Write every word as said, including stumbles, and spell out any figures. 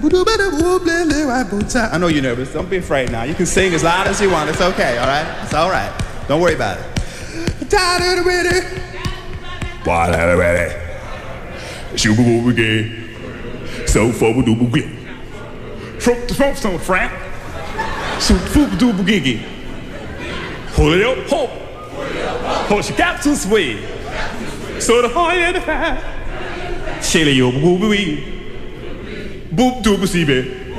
I know you're nervous. Don't be afraid now. You can sing as loud as you want. It's okay, all right? It's all right. Don't worry about it. So for we do boogie. From the smoke some Frank. So food do boogie. Hold it up, hope. Hold she got to sway. So the high and the fat. Shelly yo boogie. Boop do boogie.